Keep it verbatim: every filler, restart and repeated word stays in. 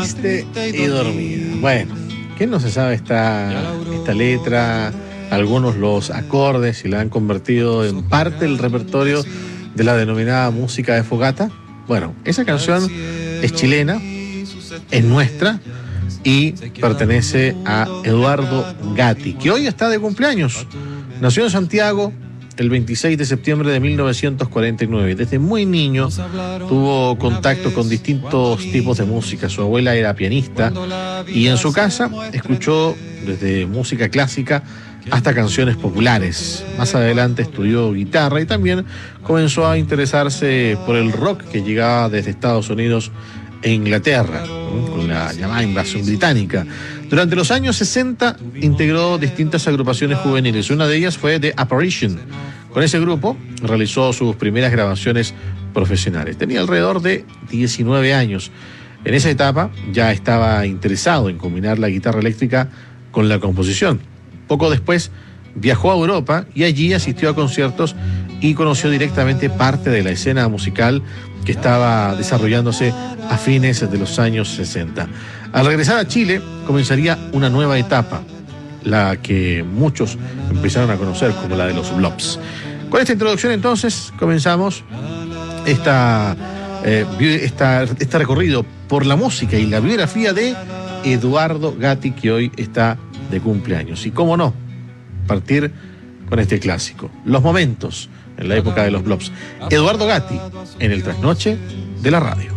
triste y dormida. Bueno, ¿quién no se sabe esta, esta letra? Algunos los acordes y la han convertido en parte del repertorio de la denominada música de fogata. Bueno, esa canción es chilena, es nuestra y pertenece a Eduardo Gatti, que hoy está de cumpleaños. Nació en Santiago el veintiséis de septiembre de mil novecientos cuarenta y nueve. Desde muy niño tuvo contacto con distintos tipos de música. Su abuela era pianista y en su casa escuchó desde música clásica hasta canciones populares. Más adelante estudió guitarra y también comenzó a interesarse por el rock que llegaba desde Estados Unidos e Inglaterra, con la llamada invasión británica. Durante los años sesenta integró distintas agrupaciones juveniles. Una de ellas fue The Apparition. Con ese grupo realizó sus primeras grabaciones profesionales. Tenía alrededor de diecinueve años. En esa etapa ya estaba interesado en combinar la guitarra eléctrica con la composición. Poco después viajó a Europa y allí asistió a conciertos y conoció directamente parte de la escena musical que estaba desarrollándose a fines de los años sesenta. Al regresar a Chile, comenzaría una nueva etapa, la que muchos empezaron a conocer como la de los Blobs. Con esta introducción, entonces, comenzamos esta, eh, esta, este recorrido por la música y la biografía de Eduardo Gatti, que hoy está de cumpleaños. Y cómo no, partir con este clásico, Los Momentos, en la época de los Blobs. Eduardo Gatti, en el trasnoche de la radio.